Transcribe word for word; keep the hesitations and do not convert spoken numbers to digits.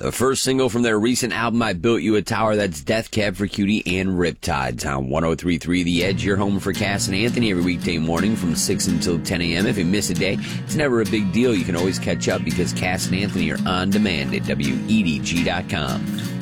The first single from their recent album, I Built You a Tower. That's Death Cab for Cutie and Riptides on one oh three point three The Edge. Your home for Cass and Anthony every weekday morning from six until ten a.m. If you miss a day, it's never a big deal. You can always catch up because Cass and Anthony are on demand at W E D G dot com.